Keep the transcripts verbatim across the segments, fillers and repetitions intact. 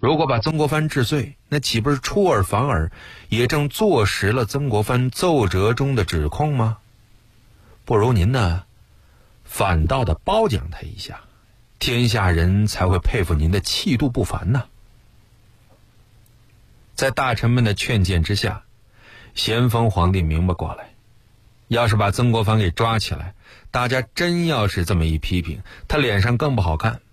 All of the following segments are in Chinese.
如果把曾国藩治罪，那岂不是出尔反尔，也正坐实了曾国藩奏折中的指控吗？不如您呢，反倒的褒奖他一下，天下人才会佩服您的气度不凡呢。在大臣们的劝谏之下，咸丰皇帝明白过来，要是把曾国藩给抓起来，大家真要是这么一批评，他脸上更不好看。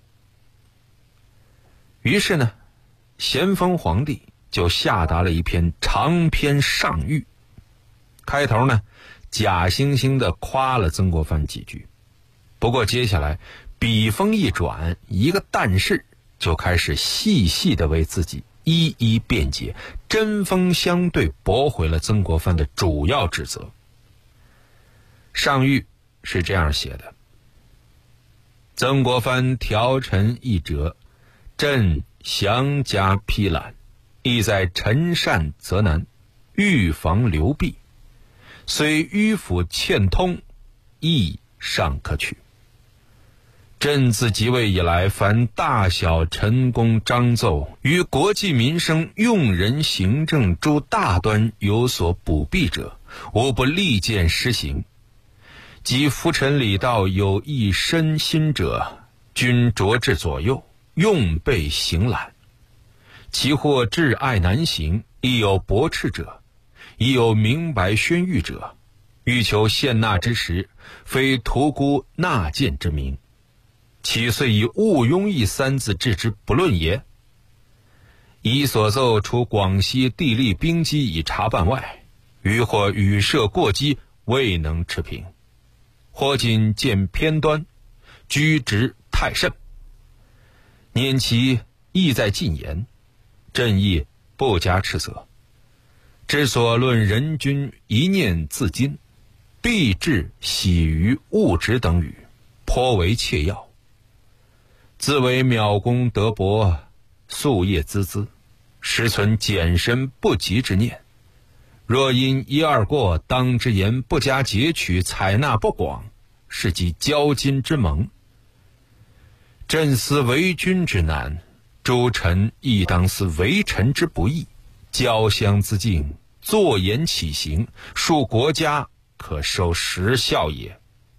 于是呢，咸丰皇帝就下达了一篇长篇上谕，开头呢假惺惺地夸了曾国藩几句，不过接下来笔锋一转，一个但是就开始细细地为自己一一辩解，针锋相对驳回了曾国藩的主要指责。上谕是这样写的：曾国藩条陈一折，朕详加批览，意在陈善则难，预防流弊，虽迂腐欠通，亦尚可取。朕自即位以来，凡大小陈公章奏，于国计民生、用人行政诸大端有所补弊者，无不力荐施行。及夫臣礼道有益身心者，均着至左右，用备行览。其或挚爱难行，亦有驳斥者，亦有明白宣谕者，欲求献纳之时，非图估纳谏之名，岂遂以毋庸一三字置之不论也？以所奏除广西地利兵机以查办外，余或语涉过激，未能持平，或仅见偏端，居职太甚，念其意在进言，朕亦不加斥责。之所论人君一念自矜，必致喜于物质等语，颇为切要。自为邈公德薄，夙夜孜孜，实存简身不及之念。若因一二过，当之言不加截取，采纳不广，是即交金之盟。朕思为君之难，诸臣亦当思为臣之不易，交相自敬，坐言起行，恕国家可收实效也。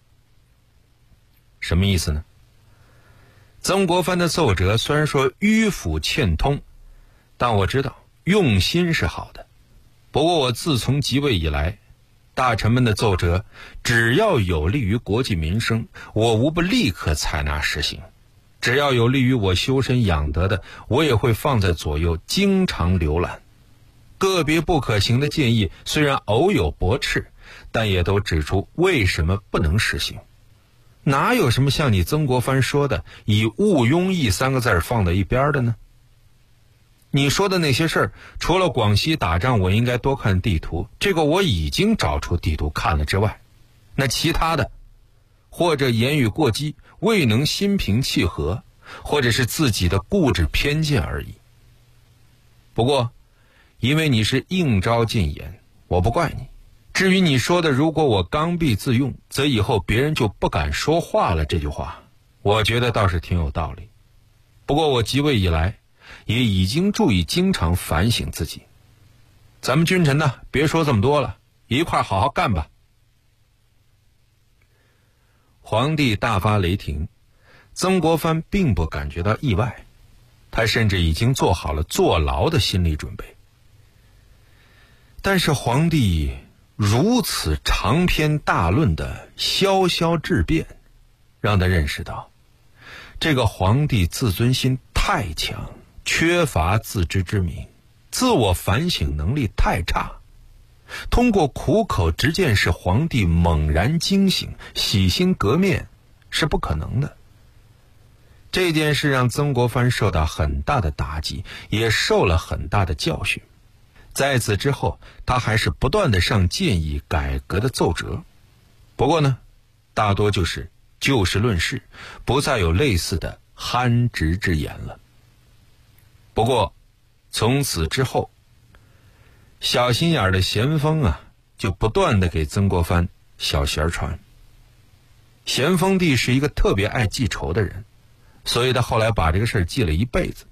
什么意思呢？曾国藩的奏折虽然说迂腐欠通，但我知道用心是好的。不过我自从即位以来，大臣们的奏折只要有利于国计民生，我无不立刻采纳实行；只要有利于我修身养德的，我也会放在左右，经常浏览。个别不可行的建议虽然偶有驳斥，但也都指出为什么不能实行。哪有什么像你曾国藩说的以毋庸役三个字放在一边的呢？你说的那些事儿，除了广西打仗我应该多看地图，这个我已经找出地图看了之外，那其他的或者言语过激，未能心平气和，或者是自己的固执偏见而已。不过因为你是应召进言，我不怪你。至于你说的如果我刚愎自用，则以后别人就不敢说话了，这句话我觉得倒是挺有道理。不过我即位以来也已经注意经常反省自己，咱们君臣呢，别说这么多了，一块好好干吧。皇帝大发雷霆，曾国藩并不感觉到意外，他甚至已经做好了坐牢的心理准备。但是皇帝如此长篇大论的萧萧质辩，让他认识到这个皇帝自尊心太强，缺乏自知之明，自我反省能力太差，通过苦口直谏使皇帝猛然惊醒，洗心革面是不可能的。这件事让曾国藩受到很大的打击，也受了很大的教训。在此之后，他还是不断的上建议改革的奏折，不过呢，大多就是就事论事，不再有类似的憨直之言了。不过从此之后，小心眼的咸丰啊，就不断的给曾国藩小鞋穿。咸丰帝是一个特别爱记仇的人，所以他后来把这个事儿记了一辈子。